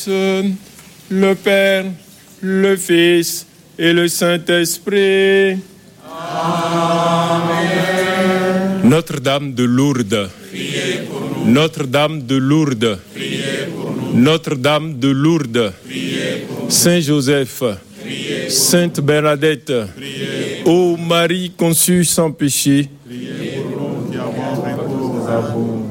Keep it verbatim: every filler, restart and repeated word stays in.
grâce, le Père, le Fils et le Saint-Esprit. Amen. Notre-Dame de Lourdes, priez pour nous. Notre-Dame de Lourdes, priez pour nous. Notre-Dame de Lourdes, priez pour nous. Saint Joseph, priez pour Sainte Bernadette, priez pour ô Marie conçue sans péché, priez pour nous qui avons recours à vous.